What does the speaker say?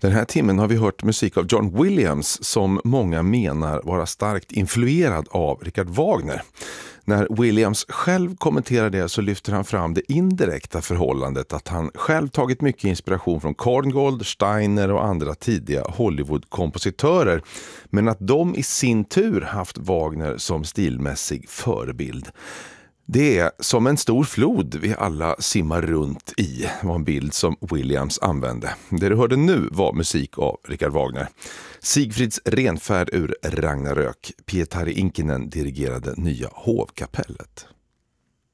Den här timmen har vi hört musik av John Williams som många menar vara starkt influerad av Richard Wagner. När Williams själv kommenterar det så lyfter han fram det indirekta förhållandet att han själv tagit mycket inspiration från Korngold, Steiner och andra tidiga Hollywood-kompositörer, men att de i sin tur haft Wagner som stilmässig förebild. Det är som en stor flod vi alla simmar runt i, var en bild som Williams använde. Det du hörde nu var musik av Richard Wagner. Sigfrids renfärd ur Ragnarök. Pietari Inkinen dirigerade Nya hovkapellet.